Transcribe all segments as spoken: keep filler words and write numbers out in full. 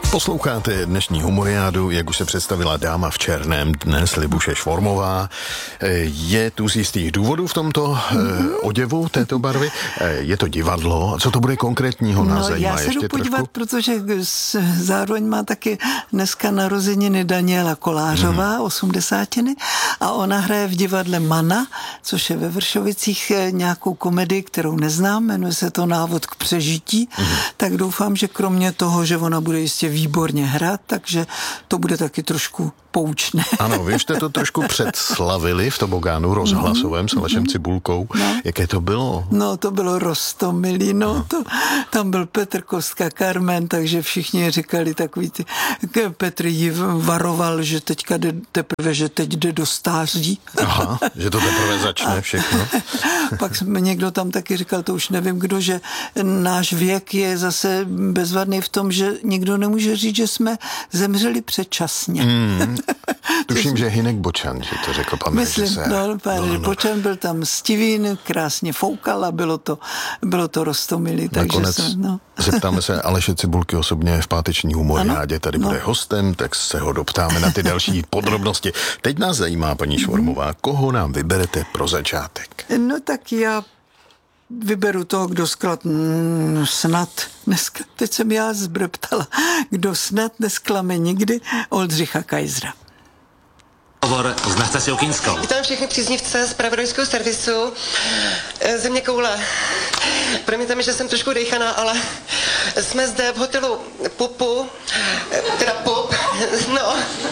Posloucháte dnešní humoriádu, jak už se představila dáma v černém dnes, Libuše Švormová. Je tu z jistých důvodů v tomto mm-hmm. oděvu této barvy. Je to divadlo. A co to bude konkrétního? No, nás zajímá já se ještě jdu podívat, trošku? Protože zároveň má taky dneska narozeniny Daniela Kolářová, mm-hmm. osmdesátiny, a ona hraje v divadle Mana, což je ve Vršovicích nějakou komedii, kterou neznám, jmenuje se to Návod k přežití, mm-hmm. tak doufám, že kromě toho, že ona bude jistě výborně hrát, takže to bude taky trošku poučné. Ano, vy jste to trošku předslavili v tobogánu rozhlasovém s Alešem Cibulkou. No. Jaké to bylo? No, to bylo roztomilý, no, to, tam byl Petr Kostka, Carmen, takže všichni říkali takový ty, Petr jí varoval, že teďka jde, teprve, že teď jde do stáří. Aha, že to teprve začne všechno. Pak jsme, někdo tam taky říkal, to už nevím kdo, že náš věk je zase bezvadný v tom, že nikdo nemůže říct, že jsme zemřeli předčasně. Mm. Tuším, že Hynek Bočan, že to řekl pan Myslím, režisér. no, pan no, no. Bočan byl tam stivín, krásně foukal a bylo to, bylo to roztomilý. Nakonec takže se, no. zeptáme se Aleše Cibulky osobně v páteční humoriádě, tady no. bude hostem, tak se ho doptáme na ty další podrobnosti. Teď nás zajímá, paní Švormová, koho nám vyberete pro začátek? No tak já vyberu toho, kdo sklad mm, snad, nesk, teď jsem já zbreptala, kdo snad nesklame nikdy, Oldřicha Kajzra. Hovor s Nastasiou Kinskou. Vítám všechny příznivce z zpravodajského servisu Země koule. Promiňte mi, že jsem trošku dejchaná, ale jsme zde v hotelu Pupu, teda Pup, no,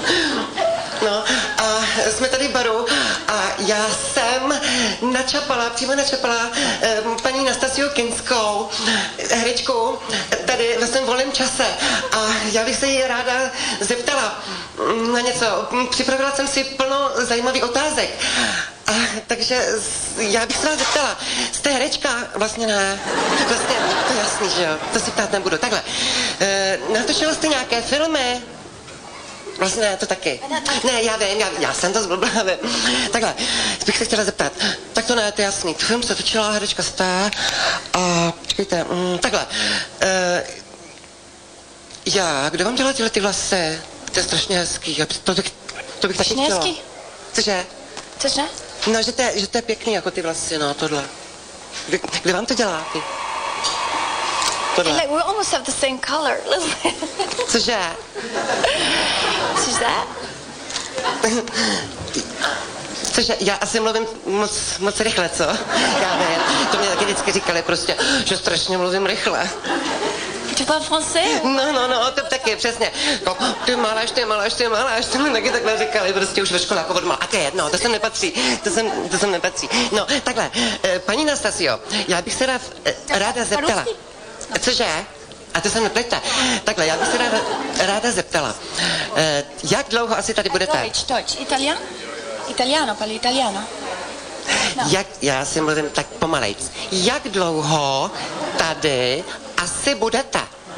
no, a jsme tady v baru a já jsem načapala, přímo načapala paní Nastasiu Kinskou, herečku, tady ve svém volném čase a já bych se jí ráda zeptala na něco. Připravila jsem si plno zajímavých otázek. A, takže já bych se vás zeptala, jste herečka? Vlastně ne. Vlastně, to je jasný, že jo. To si ptát nebudu. Takhle. E, natočila jste nějaké filmy? Vlastně ne, to taky. Ne, já vím, já, já jsem to zblbla, vím. Takhle, bych se chtěla zeptat. Tak to ne, to je jasný. Film se točila, herečka jste. A počkejte, mm, takhle. E, já, kdo vám dělá tyhle ty vlasy? To je strašně hezký. To, to, to bych taky chtěla. Hezký? Cože? Cože? No, že to, je, že to je pěkný, jako ty vlasy, no, tohle. Kdy, kdy vám to dělá, ty? Tohle. Like, we almost have the same color. Listen. Cože? Cože? Cože, já asi mluvím moc, moc rychle, co? Já vím, to mě taky vždycky říkali prostě, že strašně mluvím rychle. Tu parles français? No, no, no, to taky, přesně. No, ty maláš, ty maláš, ty maláš, to mi taky takhle říkali, prostě už ve školáku od malá. A to je jedno, to sem nepatří, to sem, to sem nepatří. No, takhle, paní Nastasio, já bych se rád, ráda zeptala. Cože? A to se neplete. Takhle, já bych se ráda, ráda zeptala, jak dlouho asi tady budete? Deutsch, Deutsch. Italien? Italiano, parli italiano? No. Jak, já si mluvím tak pomalejc. Jak dlouho tady asi budete?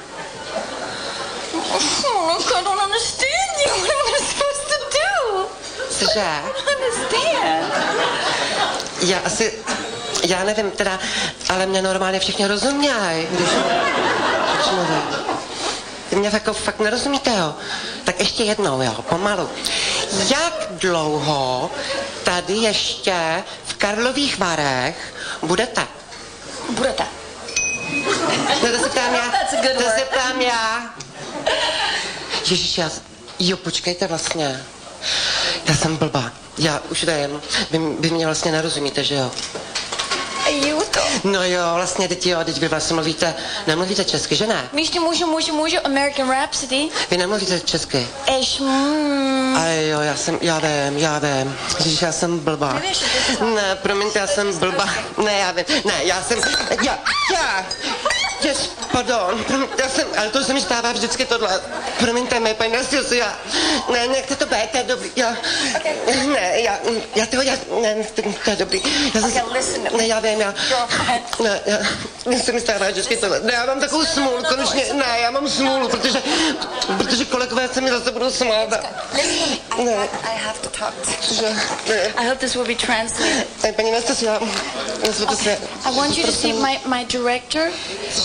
Oh, I don't understand you. What am I supposed to do? Cože? I don't understand. Já asi, já nevím teda, ale mě normálně všichni rozumějí, když, když mluvím. Ty mě jako fakt nerozumíte, jo? Tak ještě jednou, jo, pomalu. Jak dlouho tady ještě v Karlových Varech budete? Budete. No to se ptám já, That's a good to word. se ptám já. Ježiš, já, jo, počkejte vlastně. Já jsem blbá. Já už vím, vy, vy mě vlastně nerozumíte, že jo? You to. No jo, vlastně teď jo, teď vy vlastně mluvíte, nemluvíte česky, že ne? Ještě můžu, můžu, můžu, American Rhapsody. Vy nemluvíte česky. Eš, mm. A jo, já jsem, já vím, já vím. Ježiš, já jsem blbá. Nevíš, že ty jsi- Ne, promiňte, já jsem blbá. Ne, já vím, ne, já jsem, já, já. Yes, pardon, promiňte, já jsem, ale to se mi stává vždycky tohle. Promiňte mi, paní Nastasio, já, ne, nechte to být, to je dobrý, já, Okay. ne, já, já toho, já, ne, to, to je dobrý. Já jsem, Okay, listen to me. ne, já vím, já, ne, já, mně se mi stává vždycky tohle. Ne, já mám takovou smůlu, konečně, ne, já mám smůlu, protože, protože kolegové se mi zase budou smát. Listen to me. I, Ne. I have to talk to you. Že, ne. I hope this will be translated. Paní Nastasio, nezvedte se. I want you to see my, my director.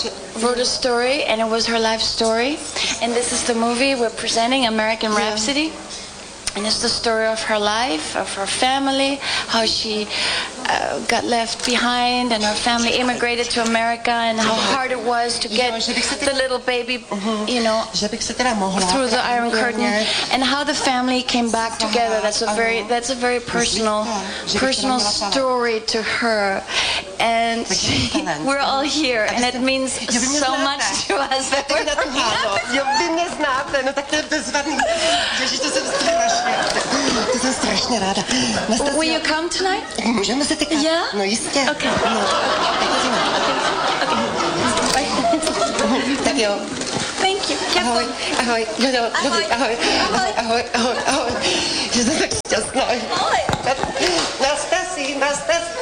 wrote a story, and it was her life story. And this is the movie we're presenting, American Rhapsody. And it's the story of her life, of her family, how she uh, got left behind and her family immigrated to America and how hard it was to get the little baby, you know, through the Iron Curtain, and how the family came back together. That's a very, that's a very personal, personal story to her. And she, we're all here, and it means so much to us that we're Jo, vy mě znáte, no tak to je bezvadný. Ježiš, to jsem strašně, to jsem strašně ráda. Nastasia, Will you come tonight? můžeme se tykat? Yeah? No jistě. Okay. No, tak jo. Thank you. Ahoj, ahoj, jo, jo, dobrý, ahoj, ahoj, ahoj, ahoj, ahoj. Že jsem tak šťastná. Nastasí, Nastasí.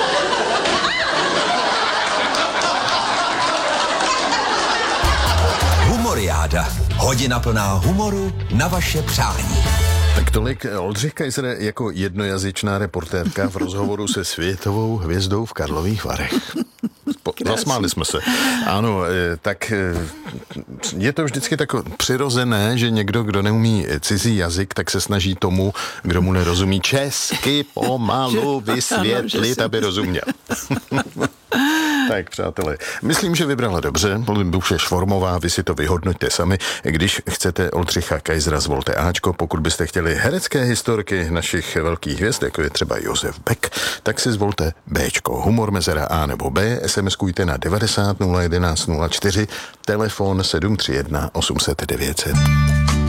Humoriáda. Hodina plná humoru na vaše přání. Tak tolik Oldřich Kaiser jako jednojazyčná reportérka v rozhovoru se světovou hvězdou v Karlových Varech. Zasmáli jsme se. Ano, tak je to vždycky tak přirozené, že někdo, kdo neumí cizí jazyk, tak se snaží tomu, kdo mu nerozumí česky, pomalu vysvětlit, aby rozuměl. Tak, přátelé, myslím, že vybrala dobře. Libuše Švormová, vy si to vyhodnoťte sami. Když chcete Oldřicha Kaisera, zvolte Ačko. Pokud byste chtěli herecké historky našich velkých hvězd, jako je třeba Josef Beck, tak si zvolte Bčko. Humor mezera A nebo B. SMSkujte na devadesát nula jedenáct nula čtyři, telefon sedm tři jedna osm set devět set.